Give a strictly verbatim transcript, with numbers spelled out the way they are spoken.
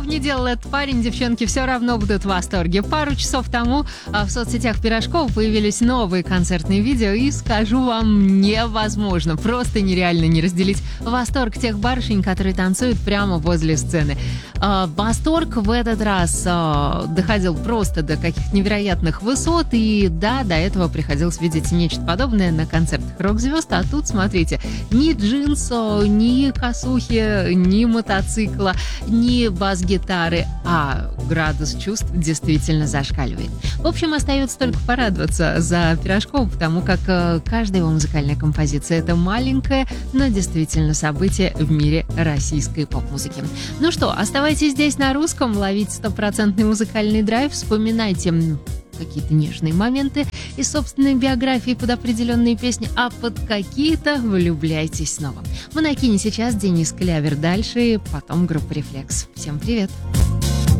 бы ни делал этот парень, девчонки все равно будут в восторге. Пару часов тому в соцсетях Пирожкова появились новые концертные видео, и скажу вам, невозможно, просто нереально не разделить восторг тех барышень, которые танцуют прямо возле сцены. Восторг в этот раз доходил просто до каких-то невероятных высот, и да, до этого приходилось видеть нечто подобное на концертах рок-звезд, а тут, смотрите, ни джинс, ни косухи, ни мотоцикла, ни бас-гитары, а градус чувств действительно зашкаливает. В общем, остается только порадоваться за Пирожкова, потому как каждая его музыкальная композиция — это маленькое, но действительно событие в мире российской поп-музыки. Ну что, оставайтесь здесь на русском, ловите стопроцентный музыкальный драйв, вспоминайте какие-то нежные моменты из собственной биографии под определенные песни, а под какие-то влюбляйтесь снова. В Монокине сейчас Денис Клявер, дальше, потом группа «Рефлекс». Всем привет!